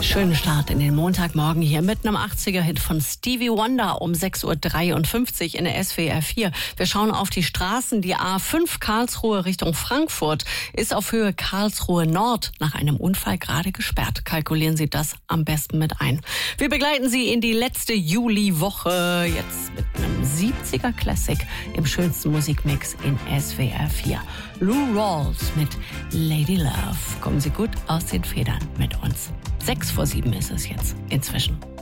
Schönen Start in den Montagmorgen hier mit einem 80er-Hit von Stevie Wonder um 6.53 Uhr in der SWR 4. Wir schauen auf die Straßen. Die A5 Karlsruhe Richtung Frankfurt ist auf Höhe Karlsruhe Nord nach einem Unfall gerade gesperrt. Kalkulieren Sie das am besten mit ein. Wir begleiten Sie in die letzte Juliwoche jetzt mit einem 70er Classic im schönsten Musikmix in SWR 4. Lou Rawls mit Lady Love. Kommen Sie gut aus den Federn mit uns. 6 vor 7 ist es jetzt inzwischen.